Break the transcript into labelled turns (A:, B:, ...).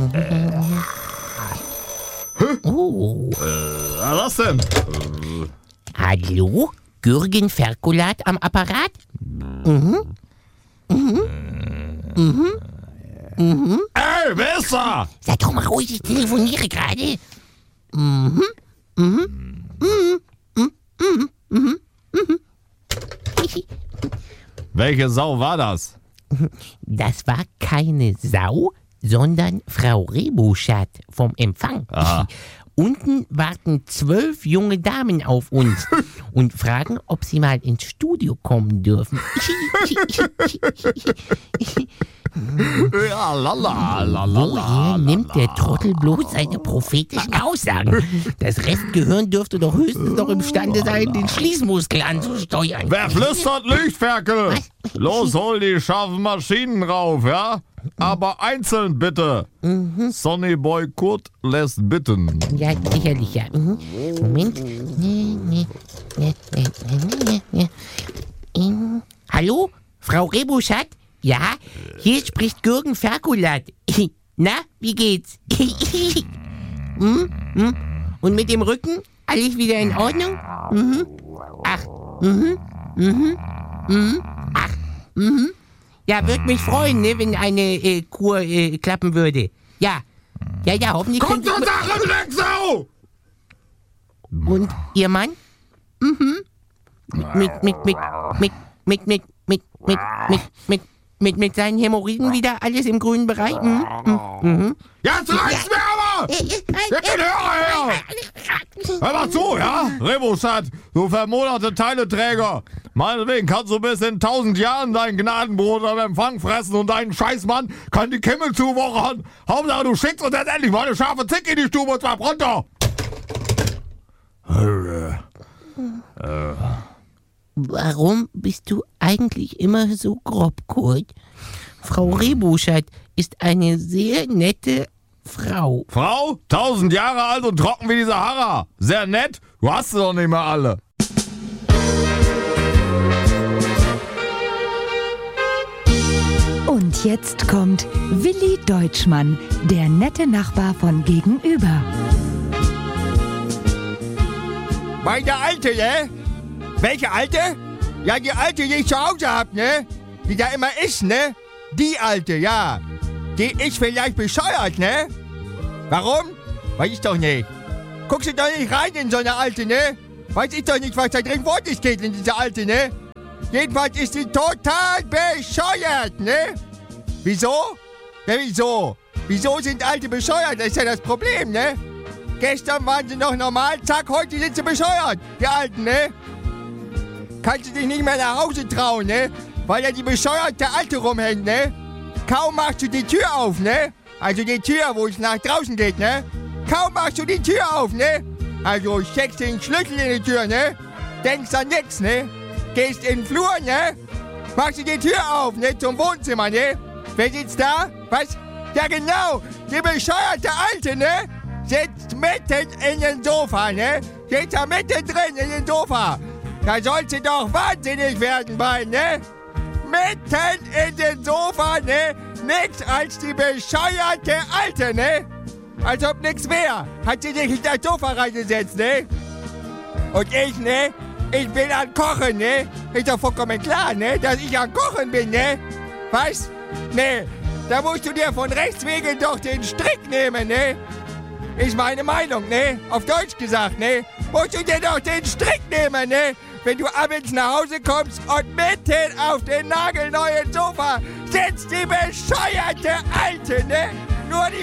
A: Oh.
B: Was denn?
A: Hallo? Gürgen Ferkulat am Apparat?
B: Ey, wer ist da?
A: Sei doch mal ruhig, ich telefoniere gerade.
B: Welche Sau war das?
A: Das war keine Sau, sondern Frau Rebuschat vom Empfang.
B: Aha.
A: Unten warten 12 junge Damen auf uns und fragen, ob sie mal ins Studio kommen dürfen.
B: Ja, lala.
A: Woher nimmt der Trottel bloß seine prophetischen Aussagen? Das Restgehirn dürfte doch höchstens noch imstande sein, den Schließmuskel anzusteuern.
B: Wer flüstert, lügt, Ferkel. Los, hol die scharfen Maschinen rauf, ja? Aber einzeln bitte. Sonny Boy Kurt lässt bitten.
A: Ja, sicherlich, ja. Moment. Hallo, Frau Rebuschat? Ja, hier spricht Gürgen Ferkulat. Na, wie geht's? Und mit dem Rücken? Alles wieder in Ordnung? Ach, Ach, Ja, würde mich freuen, ne, wenn eine Kur klappen würde. Ja, hoffentlich...
B: Kommt zur Sache, Drecksau!
A: Und Ihr Mann? Mit seinen Hämorrhoiden wieder alles im grünen Bereich?
B: Jetzt reicht's mir aber! Jetzt den Hörer her! Hör mal zu, ja? Rebuschat, du vermoderte Teileträger. Meinetwegen kannst du bis in 1000 Jahren dein Gnadenbrot am Empfang fressen und dein Scheißmann kann die Kimmel zuwuchern. Hauptsache du schickst uns jetzt endlich mal eine scharfe Zick in die Stube und zwar pronto!
A: Warum bist du eigentlich immer so grob, Kurt? Frau Rebuschat ist eine sehr nette Frau.
B: Frau? 1000 Jahre alt und trocken wie die Sahara. Sehr nett. Du hast sie doch nicht mehr alle.
C: Und jetzt kommt Willi Deutschmann, der nette Nachbar von gegenüber.
D: Meine Alte, ne? Welche Alte? Ja, die Alte, die ich zu Hause hab, ne? Die da immer ist, ne? Die Alte, ja. Die ist vielleicht bescheuert, ne? Warum? Weiß ich doch nicht. Guckst du doch nicht rein in so eine Alte, ne? Weiß ich doch nicht, was da drin vor sich geht in diese Alte, ne? Jedenfalls ist sie total bescheuert, ne? Wieso? Ja, wieso? Wieso sind Alte bescheuert? Das ist ja das Problem, ne? Gestern waren sie noch normal, zack, heute sind sie bescheuert, die Alten, ne? Kannst du dich nicht mehr nach Hause trauen, ne? Weil ja die bescheuerte Alte rumhängt, ne? Kaum machst du die Tür auf, ne? Also die Tür, wo es nach draußen geht, ne? Kaum machst du die Tür auf, ne? Also steckst den Schlüssel in die Tür, ne? Denkst an nix, ne? Gehst in den Flur, ne? Machst du die Tür auf, ne? Zum Wohnzimmer, ne? Wer sitzt da? Was? Ja genau, die bescheuerte Alte, ne? Sitzt mitten in den Sofa, ne? Sitzt da mitten drin in den Sofa. Da sollst du doch wahnsinnig werden bald, ne? Mitten in den Sofa, ne? Nix als die bescheuerte Alte, ne? Als ob nix wär. Hat sie sich in das Sofa reingesetzt, ne? Und ich, ne? Ich bin am Kochen, ne? Ist doch vollkommen klar, ne? Dass ich am Kochen bin, ne? Was? Ne? Da musst du dir von rechts wegen doch den Strick nehmen, ne? Ist meine Meinung, ne? Auf Deutsch gesagt, ne? Musst du dir doch den Strick nehmen, ne? Wenn du abends nach Hause kommst und mitten auf dem nagelneuen Sofa sitzt die bescheuerte Alte, ne? Nur die